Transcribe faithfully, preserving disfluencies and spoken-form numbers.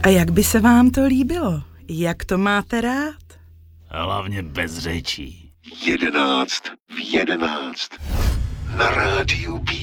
A jak by se vám to líbilo? Jak to máte rád? Hlavně bez řečí. Jedenáct v jedenáct. Na rádiu B.